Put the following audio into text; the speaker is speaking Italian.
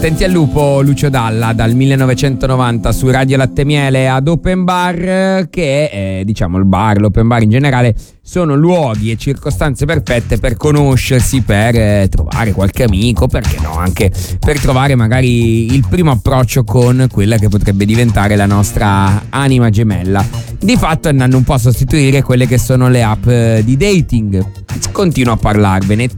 Attenti al lupo, Lucio Dalla, dal 1990 su Radio Latte Miele ad Open Bar, che diciamo il bar, l'open bar in generale, sono luoghi e circostanze perfette per conoscersi, per trovare qualche amico, perché no, anche per trovare magari il primo approccio con quella che potrebbe diventare la nostra anima gemella. Di fatto andando un po' a sostituire quelle che sono le app di dating. Continuo a parlarvene.